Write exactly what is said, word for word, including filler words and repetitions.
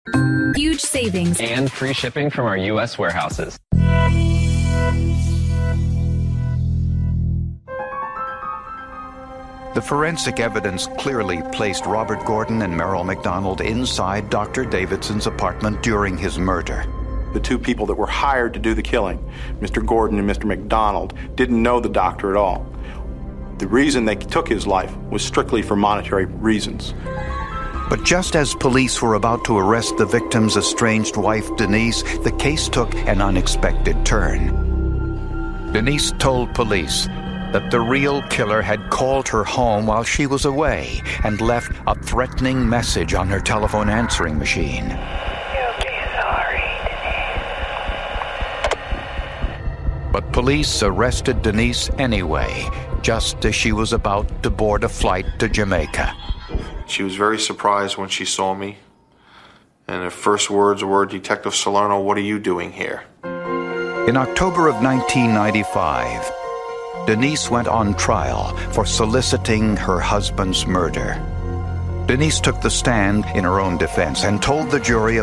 Huge savings. And free shipping from our U S warehouses. The forensic evidence clearly placed Robert Gordon and Merrill McDonald inside Doctor Davidson's apartment during his murder. The two people that were hired to do the killing, Mister Gordon and Mister McDonald, didn't know the doctor at all. The reason they took his life was strictly for monetary reasons. But just as police were about to arrest the victim's estranged wife, Denise, the case took an unexpected turn. Denise told police that the real killer had called her home while she was away and left a threatening message on her telephone answering machine. You'll be sorry, Denise. But police arrested Denise anyway, just as she was about to board a flight to Jamaica. She was very surprised when she saw me, and her first words were, "Detective Salerno, what are you doing here?" In October of nineteen ninety-five, Denise went on trial for soliciting her husband's murder. Denise took the stand in her own defense and told the jury